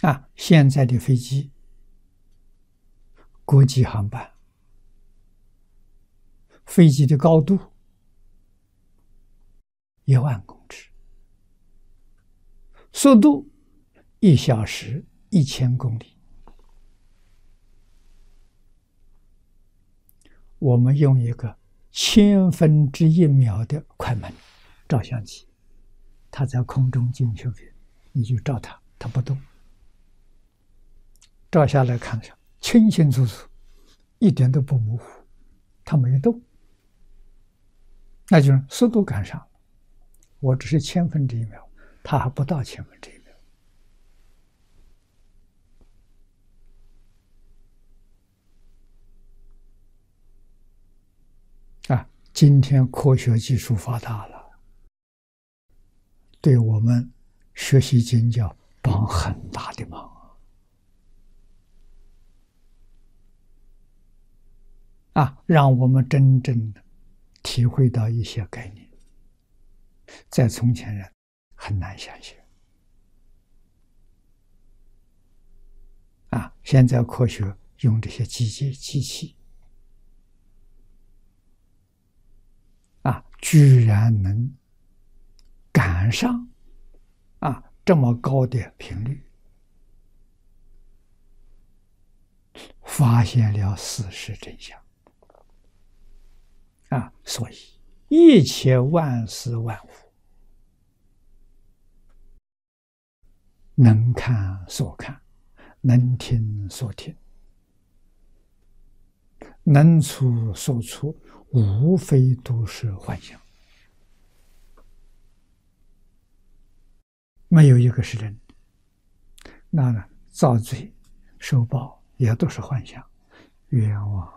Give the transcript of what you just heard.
现在的飞机，国际航班，飞机的高度1万公尺，速度1小时1000公里。我们用一个1/1000秒的快门照相机，它在空中进行片，你就照它，它不动。照下来看上清清楚楚，一点都不模糊，它没动，那就是速度赶上了。我只是1/1000秒，它还不到1/1000秒。今天科学技术发达了，对我们学习经教帮很大的忙。让我们真正的体会到一些概念，在从前人很难想象。现在科学用这些机器，居然能赶上这么高的频率，发现了事实真相。所以一切万事万物，能看所看，能听所听，能触所触，无非都是幻象，没有一个是真的。那呢，造罪受报也都是幻象，冤枉